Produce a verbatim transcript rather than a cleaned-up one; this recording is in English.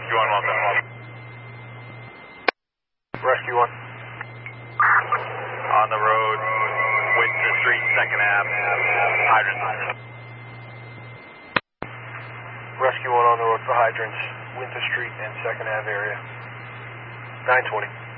Rescue one, well done. Rescue one. On the road, Winter Street, second Ave, hydrant. Rescue one on the road for hydrants, Winter Street and second Ave area. nine twenty.